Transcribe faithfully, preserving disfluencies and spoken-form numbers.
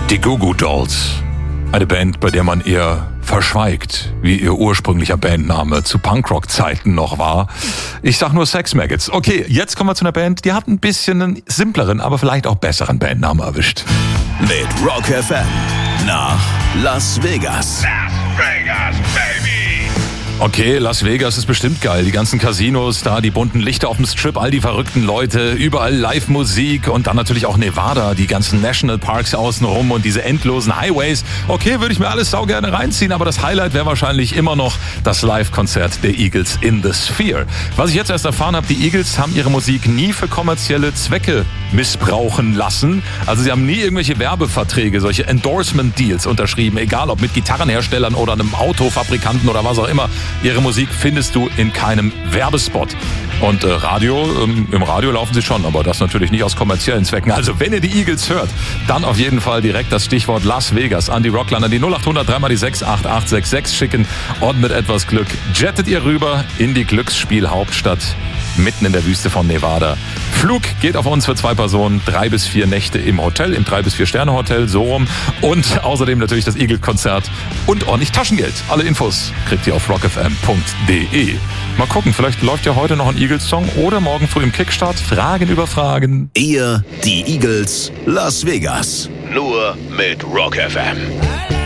Die Goo Goo Dolls. Eine Band, bei der man eher verschweigt, wie ihr ursprünglicher Bandname zu Punkrock-Zeiten noch war. Ich sag nur Sex Maggots. Okay, jetzt kommen wir zu einer Band, die hat ein bisschen einen simpleren, aber vielleicht auch besseren Bandnamen erwischt. Mit Rock F M nach Las Vegas. Las Vegas, baby! Okay, Las Vegas ist bestimmt geil. Die ganzen Casinos, da die bunten Lichter auf dem Strip, all die verrückten Leute, überall Live-Musik und dann natürlich auch Nevada, die ganzen Nationalparks außenrum und diese endlosen Highways. Okay, würde ich mir alles saugerne reinziehen, aber das Highlight wäre wahrscheinlich immer noch das Live-Konzert der Eagles in the Sphere. Was ich jetzt erst erfahren habe, die Eagles haben ihre Musik nie für kommerzielle Zwecke missbrauchen lassen. Also sie haben nie irgendwelche Werbeverträge, solche Endorsement-Deals unterschrieben, egal ob mit Gitarrenherstellern oder einem Autofabrikanten oder was auch immer. Ihre Musik findest du in keinem Werbespot. Und äh, Radio, ähm, im Radio laufen sie schon, aber das natürlich nicht aus kommerziellen Zwecken. Also wenn ihr die Eagles hört, dann auf jeden Fall direkt das Stichwort Las Vegas an die Rockland, an die null acht hundert drei mal die sechs acht acht sechs sechs schicken und mit etwas Glück jettet ihr rüber in die Glücksspielhauptstadt mitten in der Wüste von Nevada. Flug geht auf uns für zwei Personen, drei bis vier Nächte im Hotel, im drei bis vier Sterne Hotel, so rum. Und außerdem natürlich das Eagle-Konzert und ordentlich Taschengeld. Alle Infos kriegt ihr auf rock f m punkt d e. Mal gucken, vielleicht läuft ja heute noch ein Eagles-Song oder morgen früh im Kickstart. Fragen über Fragen. Ihr, die Eagles, Las Vegas. Nur mit Rock F M.